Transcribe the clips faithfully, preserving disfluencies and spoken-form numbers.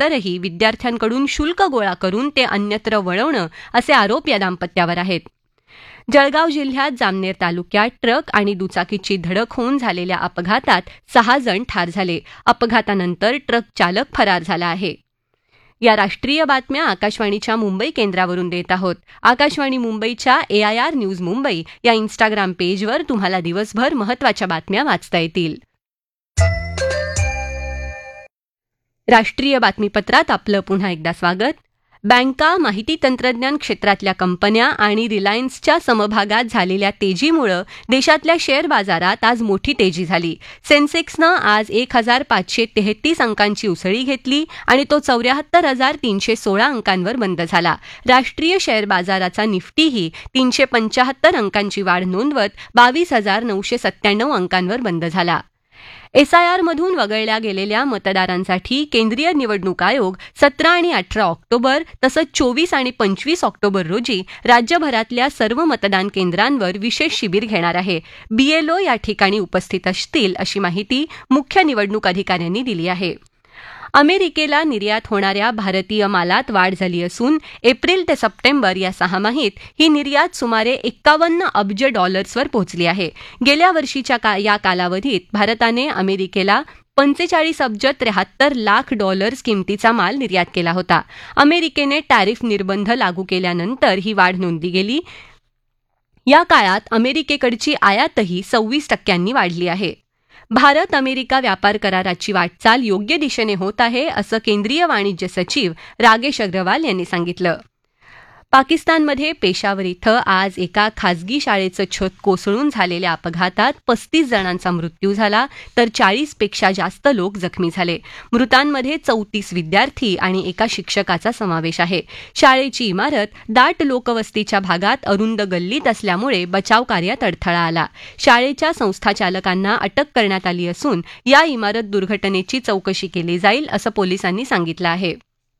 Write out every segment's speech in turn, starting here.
केल्यानंतरही विद्यार्थ्यांकडून शुल्क गोळा करून ते अन्यत्र वळवणं असे आरोप या दाम्पत्यावर आहेत. जळगाव जिल्ह्यात जामनेर तालुक्यात ट्रक आणि दुचाकीची धडक होऊन झालेल्या अपघातात सहा जण ठार झाले. अपघातानंतर ट्रक चालक फरार झाला आहे. या राष्ट्रीय बातम्या आकाशवाणीच्या मुंबई केंद्रावरून देत आहोत. आकाशवाणी मुंबईच्या ए आय आर न्यूज मुंबई या इन्स्टाग्राम पेजवर तुम्हाला दिवसभर महत्त्वाच्या बातम्या वाचता येतील. राष्ट्रीय बातमीपत्रात आपलं पुन्हा एकदा स्वागत. बँका, माहिती तंत्रज्ञान क्षेत्रातल्या कंपन्या आणि रिलायन्सच्या समभागात झालेल्या तेजीमुळे देशातल्या शेअर बाजारात आज मोठी तेजी झाली. सेन्सेक्सनं आज एक हजार पाचशे तेहतीस अंकांची उसळी घेतली आणि तो चौऱ्याहत्तर हजार तीनशे सोळा अंकांवर बंद झाला. राष्ट्रीय शेअर बाजाराचा निफ्टीही तीनशे पंचाहत्तर अंकांची वाढ नोंदवत बावीस हजार नऊशे सत्त्याण्णव अंकांवर बंद झाला. एसआयआरमधून वगळल्या गेलेल्या मतदारांसाठी केंद्रीय निवडणूक आयोग सतरा आणि अठरा ऑक्टोबर तसंच चोवीस आणि पंचवीस ऑक्टोबर रोजी राज्यभरातल्या सर्व मतदान केंद्रांवर विशेष शिबिर घेणार आहे. बीएलओ या ठिकाणी उपस्थित असतील अशी माहिती मुख्य निवडणूक अधिकाऱ्यांनी दिली आहे. अमेरिकेला निर्यात होणाऱ्या भारतीय मालात वाढ झाली असून एप्रिल ते सप्टेंबर या सहामाहीत ही निर्यात सुमारे एक्कावन्न अब्ज डॉलर्सवर पोहोचली आहे. गेल्या वर्षीच्या का या कालावधीत भारताने अमेरिकेला पंचेचाळीस अब्ज त्र्याहत्तर लाख डॉलर्स किमतीचा माल निर्यात केला होता. अमेरिकेने टॅरिफ निर्बंध लागू केल्यानंतर ही वाढ नोंदली गेली. या काळात अमेरिकेकडची आयातही सव्वीस टक्क्यांनी वाढली आहे. भारत अमेरिका व्यापार कराराची वाटचाल योग्य दिशेने होत आहे असं केंद्रीय वाणिज्य सचिव रागेश अग्रवाल यांनी सांगितलं. पाकिस्तानमध्ये पेशावर इथं आज एका खासगी शाळेचं छत कोसळून झालेल्या अपघातात पस्तीस जणांचा मृत्यू झाला तर चाळीसपेक्षा जास्त लोक जखमी झाले. मृतांमध्ये चौतीस विद्यार्थी आणि एका शिक्षकाचा समावेश आहे. शाळेची इमारत दाट लोकवस्तीच्या भागात अरुंद गल्लीत असल्यामुळे बचाव कार्यात अडथळा आला. शाळेच्या संस्थाचालकांना अटक करण्यात आली असून या इमारत दुर्घटनेची चौकशी केली जाईल असं पोलिसांनी सांगितलं आहे.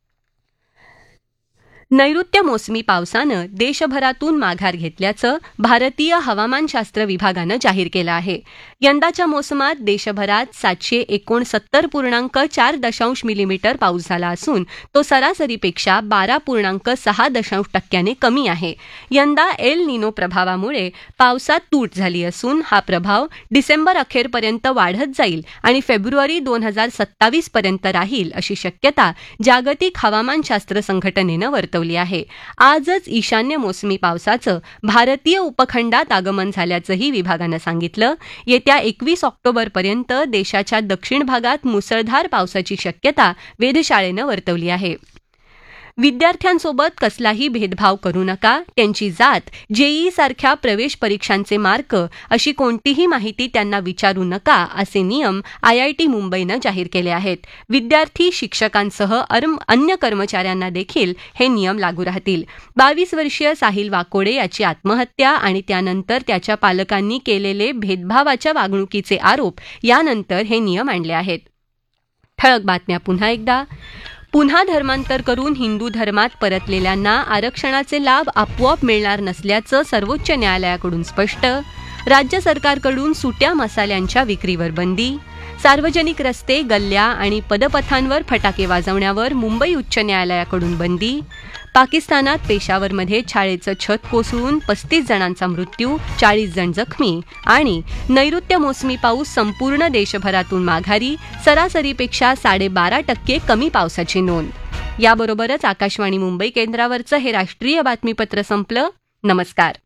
नैऋत्य मोसमी पावसानं देशभरातून माघार घेतल्याचं भारतीय हवामानशास्त्र विभागानं जाहीर केलं आहे. यंदाच्या मोसमात देशभरात सातशे एकोणसत्तर पूर्णांक चार दशांश मिलीमीटर पाऊस झाला असून तो सरासरीपेक्षा बारा पूर्णांक सहा दशांश टक्क्याने कमी आहे. यंदा एल निनो प्रभावामुळे पावसात तूट झाली असून हा प्रभाव डिसेंबर अखेरपर्यंत वाढत जाईल आणि फेब्रुवारी दोन हजार सत्तावीस पर्यंत राहील अशी शक्यता जागतिक हवामानशास्त्र संघटनेनं वर्तवली आहे. आजच ईशान्य मोसमी पावसाचं भारतीय उपखंडात आगमन झाल्याचंही विभागानं सांगितलं. येत्या एकवीस ऑक्टोबरपर्यंत देशाच्या दक्षिण भागात मुसळधार पावसाची शक्यता वेधशाळेनं वर्तवली आहे. विद्यार्थ्यांसोबत कसलाही भेदभाव करू नका. त्यांची जात, जेईई सारख्या प्रवेश परीक्षांचे मार्क अशी कोणतीही माहिती त्यांना विचारू नका असे नियम आयआयटी मुंबईनं जाहीर केले आहेत. विद्यार्थी, शिक्षकांसह अन्य कर्मचाऱ्यांना देखील हे नियम लागू राहतील. बावीस वर्षीय साहिल वाकोडे याची आत्महत्या आणि त्यानंतर त्याच्या पालकांनी केलेले भेदभावाच्या वागणुकीचे आरोप यानंतर हे नियम आणले आहेत. ठळक बातम्या पुन्हा एकदा. पुन्हा धर्मांतर करून हिंदू धर्मात परतलेल्यांना आरक्षणाचे लाभ आपोआप मिळणार नसल्याचं सर्वोच्च न्यायालयाकडून स्पष्ट. राज्य सरकारकडून सुट्या मसाल्यांच्या विक्रीवर बंदी. सार्वजनिक रस्ते, गल्ल्या आणि पदपथांवर फटाके वाजवण्यावर मुंबई उच्च न्यायालयाकडून बंदी. पाकिस्तानात पेशावरमध्ये शाळेचं छत कोसळून पस्तीस जणांचा मृत्यू, चाळीस जण जखमी. आणि नैऋत्य मोसमी पाऊस संपूर्ण देशभरातून माघारी, सरासरीपेक्षा साडेबारा टक्के कमी पावसाची नोंद. याबरोबरच आकाशवाणी मुंबई केंद्रावरचं हे राष्ट्रीय बातमीपत्र संपलं. नमस्कार.